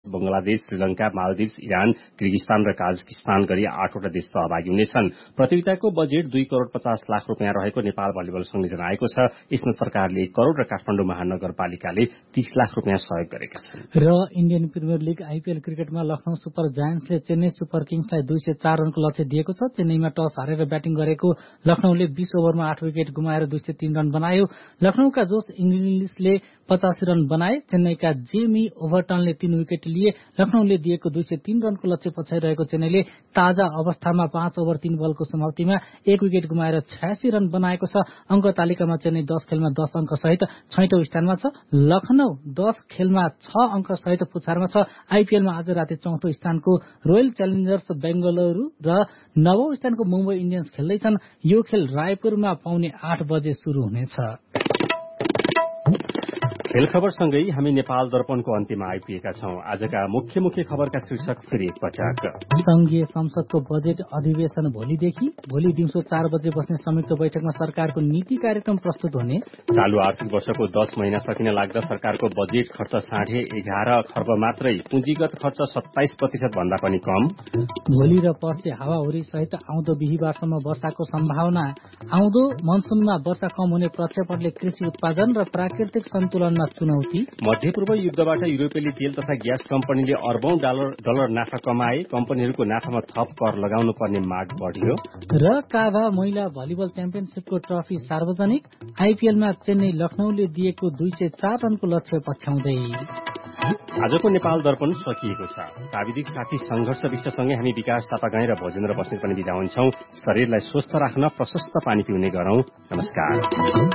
Bangladesh, Sri Lanka, Maldives, Iran, Kyrgyzstan र काजाकिस्तान गरी 8वटा देश सहभागी हुनेछन्। प्रतियोगिताको बजेट 2 करोड़ 50 लाख रुपियाँ रहेको नेपाल भलिबल संघले जनाएको छ। यसमा सरकारले 1 करोड़ र काठमाडौँ महानगरपालिकाले 30 लाख रुपियाँ सहयोग गरेका छन्। र इन्डियन प्रिमियर लिग आईपीएल क्रिकेटमा लखनऊ सुपर जायन्ट्सले चेन्नई सुपर किङ्सलाई 204 रनको लक्ष्य दिएको छ। चेन्नईमा टस हारेर ब्याटिङ गरेको लखनऊले 20 ओभरमा 8 विकेट गुमाएर 203 रन बनायो। लखनऊका जोस इंग्लिसले 85 रन बनाए। चेन्नईका जेमी ओभरटनले 3 विकेट लिए। लखनऊले दिएको 203 रनको लक्ष्य पछ्याइरहेको चेन्नईले ताजा अवस्थामा 5 ओभर 3 बलको समाप्तिमा 1 विकेट गुमाएर 86 रन बनाएको छ। अंक तालिकामा चेन्नई 10 खेलमा 10 अंक सहित 6औं स्थानमा छ। लखनऊ 10 खेलमा 6 अंक सहित पुछारमा छ। आईपीएलमा आज राति 4औं स्थानको रोयल च्यालेन्जर्स बेंगलुरू र 9औं स्थानको मुम्बई इन्डियन्स खेल्दैछन्। यो खेल रायपुरमा पाउने 8 बजे शुरू हुनेछ। खेल खबरसँगै हामी नेपाल दर्पणको अन्त्यमा आइपुगेका छौं। आजका मुख्य खबरका शीर्षक फेरि एकपटक। संघीय संसदको बजेट अधिवेशन भोलिदेखि। भोलि दिउँसो 4 बजे बस्ने संयुक्त बैठकमा सरकारको नीति कार्यक्रम प्रस्तुत हुने। चालू आर्थिक वर्षको 10 महिना सकिन लाग्दा सरकारको बजेट खर्च 11.5 खर्ब मात्रै, पुँजीगत खर्च 27% भन्दा पनि कम। भोलि र पर्सि हावाहुरी सहित आउँदो बिहिबारसम्म वर्षाको सम्भावना। आउँदो मनसुनमा वर्षा कम हुने प्रक्षेपणले कृषि उत्पादन र प्राकृतिक सन्तुलनमा चुनौती। मध्य पूर्व युद्धबाट युरोपेली तेल तथा ग्यास कम्पनीले अर्बौं डलर नाफा कमाए। कम्पनीहरूको नाफामा थप कर लगाउनु पर्ने माग बढ्यो। र काभा महिला भलिबल च्याम्पियनशिपको ट्रफी सार्वजनिक। आईपीएलमा चेन्नई लखनऊले दिएको 204 रनको लक्ष्य पछ्याउँदै। आजको नेपाल दर्पण सकिएको छ। प्राविधिक साथी संघर्ष विष्टसँगै हामी विकास थापागाई र भोजेन्द्र बस्नेत पनि बिदा हुन्छौं। शरीरलाई स्वस्थ राख्न प्रशस्त पानी पिउने गरौं। नमस्कार।